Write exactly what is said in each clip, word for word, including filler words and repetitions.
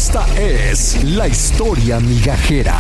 Esta es la historia migajera.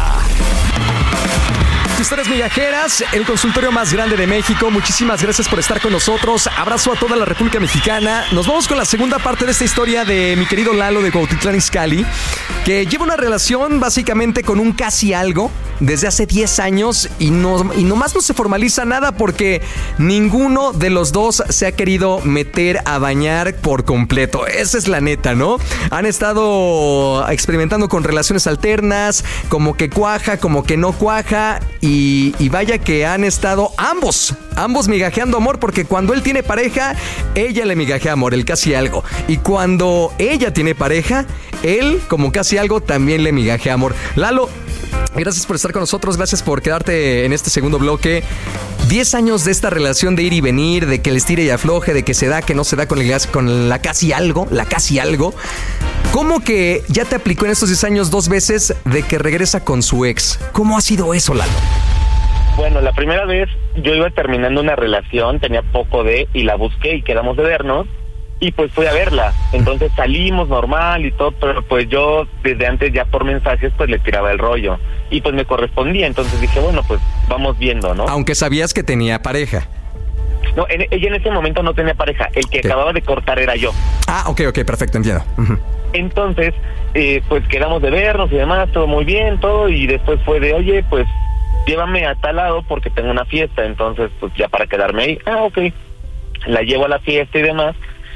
Historias migajeras, el consultorio más grande de México. Muchísimas gracias por estar con nosotros. Abrazo a toda la República Mexicana. Nos vamos con la segunda parte de esta historia de mi querido Lalo de Cuautitlán Izcalli, que lleva una relación básicamente con un casi algo desde hace diez años y, no, y nomás no se formaliza nada porque ninguno de los dos se ha querido meter a bañar por completo. Esa es la neta, ¿no? Han estado experimentando con relaciones alternas, como que cuaja, como que no cuaja. Y, y vaya que han estado ambos, ambos migajeando amor, porque cuando él tiene pareja, ella le migajea amor, el casi algo. Y cuando ella tiene pareja, él, como casi algo, también le migajea amor. Lalo, gracias por estar con nosotros, gracias por quedarte en este segundo bloque. Diez años de esta relación de ir y venir, de que les tire y afloje, de que se da, que no se da con, el, con la casi algo, la casi algo. ¿Cómo que ya te aplicó en estos diez años dos veces de que regresa con su ex? ¿Cómo ha sido eso, Lalo? Bueno, la primera vez yo iba terminando una relación, tenía poco de, y la busqué y quedamos de vernos, y pues fui a verla. Entonces salimos normal y todo, pero pues yo desde antes ya por mensajes pues le tiraba el rollo, y pues me correspondía, entonces dije, bueno, pues vamos viendo, ¿no? Aunque sabías que tenía pareja. No, en, ella en ese momento no tenía pareja, el que okay. acababa de cortar era yo. Ah, ok, ok, perfecto, entiendo. Uh-huh. Entonces, eh, pues quedamos de vernos y demás, todo muy bien, todo, y después fue de, oye, pues llévame a tal lado porque tengo una fiesta, entonces pues ya para quedarme ahí, ah, ok, la llevo a la fiesta y demás,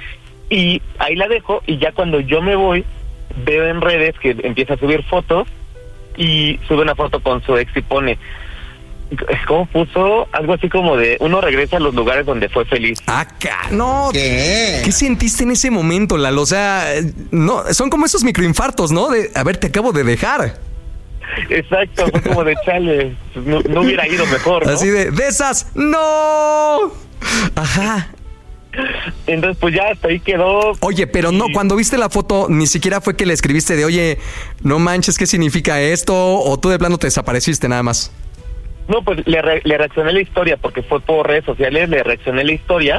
y ahí la dejo, y ya cuando yo me voy, veo en redes que empieza a subir fotos, y sube una foto con su ex y pone, ¿cómo puso? Algo así como de, uno regresa a los lugares donde fue feliz. Acá, no. ¿Qué? ¿Qué sentiste en ese momento, Lalo? O sea, no, son como esos microinfartos, ¿no? De, a ver, te acabo de dejar. Exacto, fue como de chale, no, no hubiera ido mejor, ¿no? Así de, de esas, ¡no! Ajá. Entonces pues ya hasta ahí quedó. Oye, pero y... no, cuando viste la foto, ni siquiera fue que le escribiste de, oye, no manches, ¿qué significa esto? O tú de plano te desapareciste nada más. No, pues le, re- le reaccioné la historia, porque fue por redes sociales, le reaccioné la historia,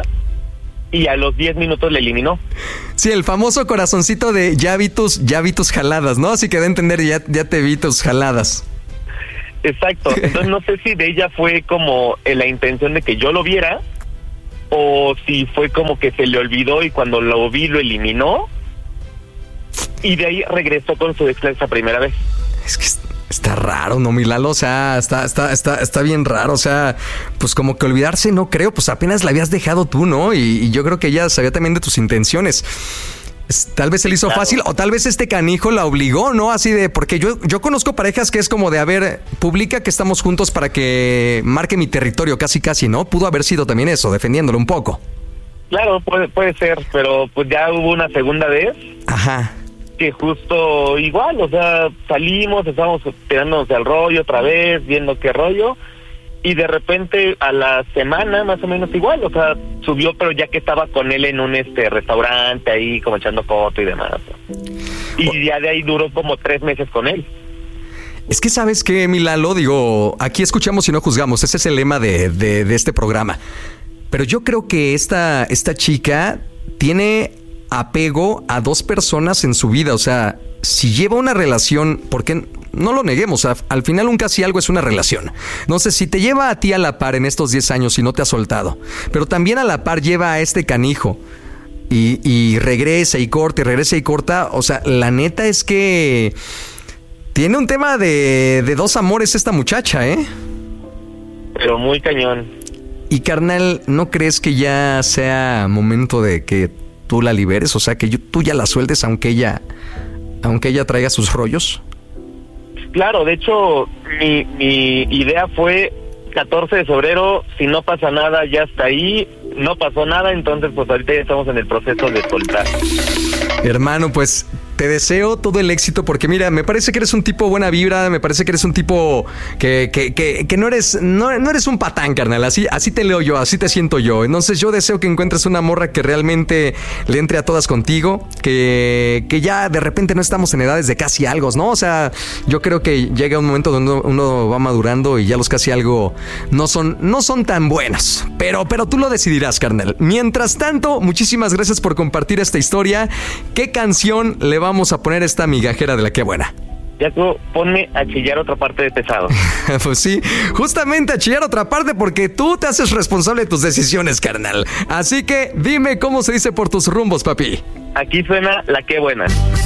y a los diez minutos le eliminó. Sí, el famoso corazoncito de ya vi tus, ya vi tus jaladas, ¿no? Así que de entender, ya, ya te vi tus jaladas. Exacto, entonces no sé si de ella fue como eh, la intención de que yo lo viera, o si fue como que se le olvidó y cuando lo vi lo eliminó, y de ahí regresó con su ex esa primera vez. Es que está raro, ¿no, mi Lalo? O sea, está, está, está, está bien raro. O sea, pues como que olvidarse, no creo. Pues apenas la habías dejado tú, ¿no? Y, y yo creo que ella sabía también de tus intenciones. Es, tal vez se le hizo claro. fácil, o tal vez este canijo la obligó, ¿no? Así de, porque yo, yo conozco parejas que es como de, a ver, publica que estamos juntos para que marque mi territorio, casi casi, ¿no? Pudo haber sido también eso, defendiéndolo un poco. Claro, puede, puede ser, pero pues ya hubo una segunda vez. Ajá. Que justo igual, o sea, salimos, estábamos tirándonos al rollo otra vez, viendo qué rollo, y de repente a la semana más o menos igual, o sea, subió, pero ya que estaba con él en un este restaurante ahí como echando foto y demás, y ya de ahí duró como tres meses con él. Es que sabes qué, mi Lalo, digo, aquí escuchamos y no juzgamos, ese es el lema de, de, de este programa, pero yo creo que esta, esta chica tiene apego a dos personas en su vida. O sea, si lleva una relación, porque no lo neguemos, a, al final un casi algo es una relación. No sé, si te lleva a ti a la par en estos diez años y no te ha soltado, pero también a la par lleva a este canijo y, y regresa y corta y regresa y corta. O sea, la neta es que tiene un tema de, de dos amores esta muchacha, ¿eh? Pero muy cañón. Y carnal, ¿no crees que ya sea momento de que tú la liberes? O sea, que yo, tú ya la sueltes aunque ella aunque ella traiga sus rollos. Claro, de hecho, mi, mi idea fue catorce de febrero, si no pasa nada, ya está ahí. No pasó nada, entonces pues ahorita ya estamos en el proceso de soltar. Hermano, pues te deseo todo el éxito, porque mira, me parece que eres un tipo buena vibra, me parece que eres un tipo que, que, que, que no eres no, no eres un patán, carnal, así, así te leo yo, así te siento yo. Entonces yo deseo que encuentres una morra que realmente le entre a todas contigo, que, que ya de repente no estamos en edades de casi algo, ¿no? O sea, yo creo que llega un momento donde uno, uno va madurando y ya los casi algo no son, no son tan buenos, pero, pero tú lo decidirás, carnal. Mientras tanto, muchísimas gracias por compartir esta historia. ¿Qué canción le vamos a poner esta migajera de la que buena. Jaco, ponme a chillar otra parte de pesado. Pues sí, justamente a chillar otra parte porque tú te haces responsable de tus decisiones, carnal. Así que dime cómo se dice por tus rumbos, papi. Aquí suena la que buena.